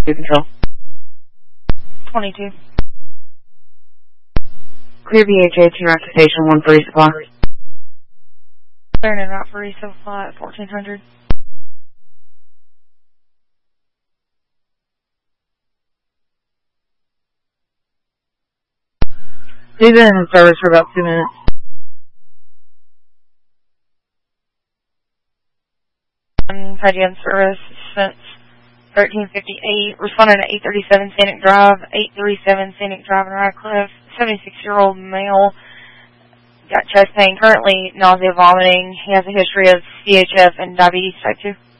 Control. 22. Clear BHA to route to station 1 for resupply. Clearing and route for resupply at 1400. We've been in service for about 2 minutes. Had you in service since 1358. Responding to 837 Scenic Drive, 837 Scenic Drive in Radcliffe. 76-year-old male. Got chest pain. Currently nausea, vomiting. He has a history of CHF and diabetes type 2.